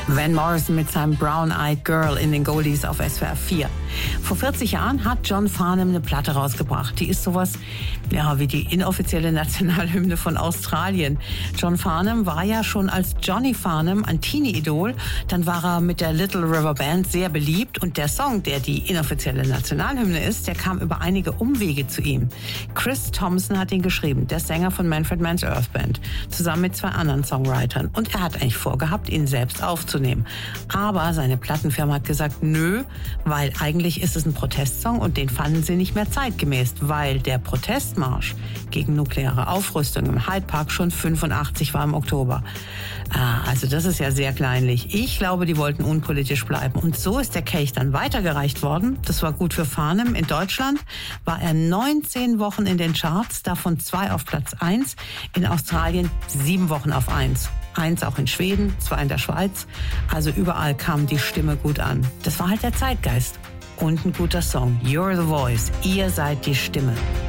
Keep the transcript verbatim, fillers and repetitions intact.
Van Morrison mit seinem Brown Eyed Girl in den Goldies auf S W R vier. Vor vierzig Jahren hat John Farnham eine Platte rausgebracht. Die ist sowas, ja, wie die inoffizielle Nationalhymne von Australien. John Farnham war ja schon als Johnny Farnham ein Teenie-Idol. Dann war er mit der Little River Band sehr beliebt. Und der Song, der die inoffizielle Nationalhymne ist, der kam über einige Umwege zu ihm. Chris Thompson hat ihn geschrieben, der Sänger von Manfred Mann's Earth Band, zusammen mit zwei anderen Songwritern. Und er hat eigentlich vorgehabt, ihn selbst aufzunehmen. Aber seine Plattenfirma hat gesagt, nö, weil eigentlich ist es ein Protestsong und den fanden sie nicht mehr zeitgemäß, weil der Protestmarsch gegen nukleare Aufrüstung im Hyde Park schon fünfundachtzig war im Oktober. Ah, also das ist ja sehr kleinlich. Ich glaube, die wollten unpolitisch bleiben. Und so ist der Kelch dann weitergereicht worden. Das war gut für Farnham. In Deutschland war er neunzehn Wochen in den Charts, davon zwei auf Platz eins, in Australien sieben Wochen auf eins. Eins auch in Schweden, zwei in der Schweiz. Also überall kam die Stimme gut an. Das war halt der Zeitgeist. Und ein guter Song. You're the Voice. Ihr seid die Stimme.